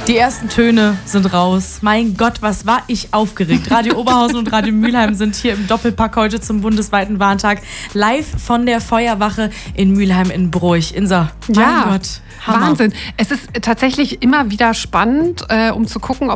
Die ersten Töne sind raus. Mein Gott, was war ich aufgeregt. Radio Oberhausen und Radio Mülheim sind hier im Doppelpack heute zum bundesweiten Warntag. Live von der Feuerwache in Mülheim in Bruch. Insa, mein Gott, Hammer. Wahnsinn. Es ist tatsächlich immer wieder spannend, um zu gucken,